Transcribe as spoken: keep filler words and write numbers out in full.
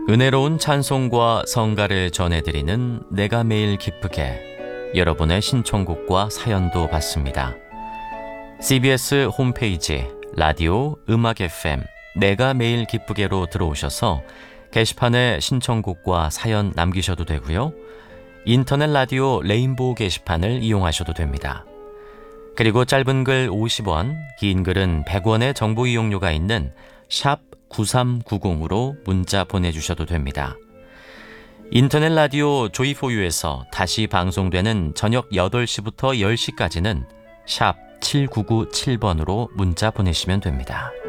은혜로운 찬송과 성가를 전해드리는 내가 매일 기쁘게, 여러분의 신청곡과 사연도 받습니다. 씨비에스 홈페이지 라디오 음악 에프엠 내가 매일 기쁘게로 들어오셔서 게시판에 신청곡과 사연 남기셔도 되고요. 인터넷 라디오 레인보우 게시판을 이용하셔도 됩니다. 그리고 짧은 글 오십 원, 긴 글은 백 원의 정보 이용료가 있는 샵 구삼구공으로 문자 보내주셔도 됩니다. 인터넷 라디오 조이포유에서 다시 방송되는 저녁 여덟 시부터 열 시까지는 샵 칠구구칠 번으로 문자 보내시면 됩니다.